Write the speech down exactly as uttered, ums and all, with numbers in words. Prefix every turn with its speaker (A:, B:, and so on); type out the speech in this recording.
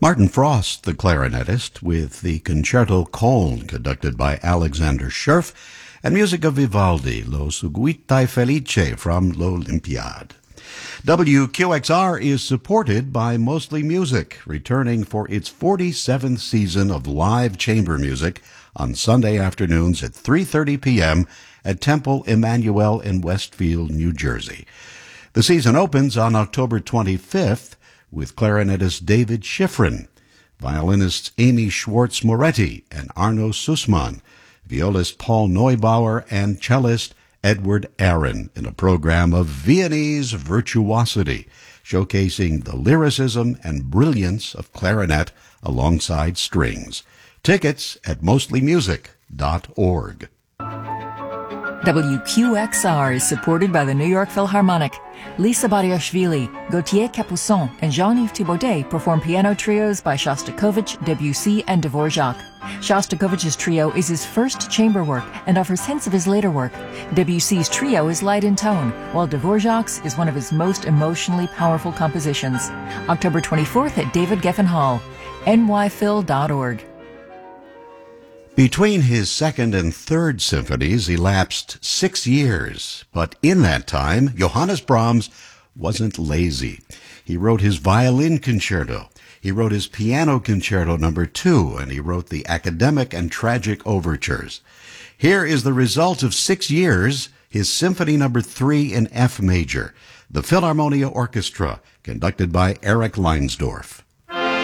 A: Martin Frost, the clarinetist, with the Concerto Köln, conducted by Alexander Scherf, and music of Vivaldi, Lo Seguitai Felice from L'Olympiade. W Q X R is supported by Mostly Music, returning for its forty-seventh season of live chamber music on Sunday afternoons at three thirty p.m. at Temple Emmanuel in Westfield, New Jersey. The season opens on October twenty-fifth with clarinetist David Schifrin, violinists Amy Schwartz-Moretti and Arno Sussman, violist Paul Neubauer, and cellist Edward Aaron in a program of Viennese virtuosity, showcasing the lyricism and brilliance of clarinet alongside strings. Tickets at mostly music dot org.
B: W Q X R is supported by the New York Philharmonic. Lisa Bariashvili, Gautier Capuçon, and Jean-Yves Thibaudet perform piano trios by Shostakovich, Debussy, and Dvorak. Shostakovich's trio is his first chamber work and offers hints of his later work. Debussy's trio is light in tone, while Dvorak's is one of his most emotionally powerful compositions. October twenty-fourth at David Geffen Hall. N Y phil dot org.
A: Between his second and third symphonies elapsed six years, but in that time, Johannes Brahms wasn't lazy. He wrote his violin concerto, he wrote his piano concerto number two, and he wrote the academic and tragic overtures. Here is the result of six years, his symphony number three in F major, the Philharmonia Orchestra, conducted by Eric Leinsdorf.